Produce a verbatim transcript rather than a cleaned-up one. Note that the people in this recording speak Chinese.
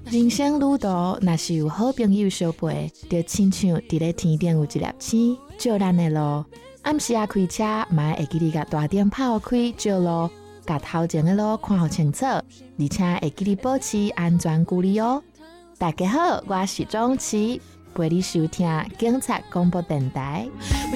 人生旅途若是有好朋友相陪，就亲像伫咧天顶有一粒星，照咱的路。暗时啊开车，嘛会记得甲大灯泡开照路，甲头前的路看好清楚，而且会记得保持安全距离哦。大家好，我是钟琪，陪你收听警察广播电台。